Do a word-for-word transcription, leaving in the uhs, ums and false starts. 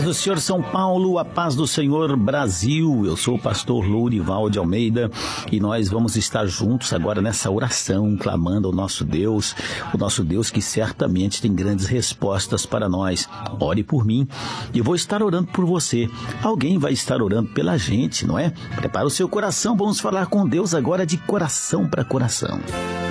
paz do Senhor São Paulo, a paz do Senhor Brasil. Eu sou o pastor Lourival de Almeida e nós vamos estar juntos agora nessa oração, clamando ao nosso Deus, o nosso Deus que certamente tem grandes respostas para nós. Ore por mim e eu vou estar orando por você. Alguém vai estar orando pela gente, não é? Prepara o seu coração, vamos falar com Deus agora de coração para coração.